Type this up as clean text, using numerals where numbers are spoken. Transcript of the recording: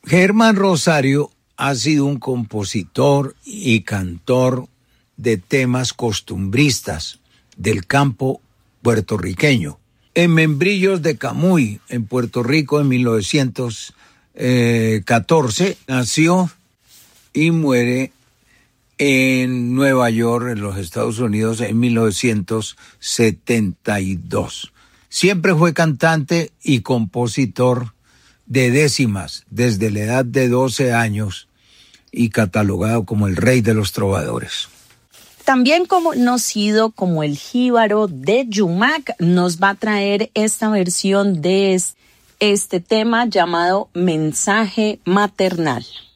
Germán Rosario ha sido un compositor y cantor de temas costumbristas del campo puertorriqueño. En Membrillos de Camuy, en Puerto Rico, en 1914, nació y muere en Nueva York, en los Estados Unidos, en 1972. Siempre fue cantante y compositor de décimas desde la edad de 12 años y catalogado como el rey de los trovadores. También conocido como el jíbaro de Yumac, nos va a traer esta versión de este tema llamado Mensaje Maternal.